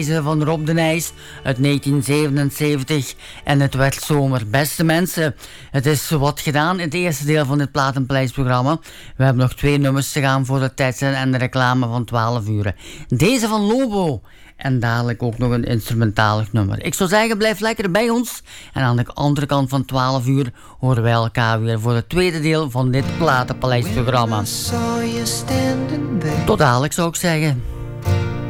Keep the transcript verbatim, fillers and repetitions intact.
van Rob de Nijs uit negentien zevenenzeventig en het werd zomer. Beste mensen, het is wat gedaan in het eerste deel van dit Platenpaleisprogramma. We hebben nog twee nummers te gaan voor de tijdsen en de reclame van twaalf uur. Deze van Lobo en dadelijk ook nog een instrumentalig nummer. Ik zou zeggen, blijf lekker bij ons en aan de andere kant van twaalf uur horen wij elkaar weer voor het tweede deel van dit Platenpaleisprogramma. Tot dadelijk zou ik zeggen.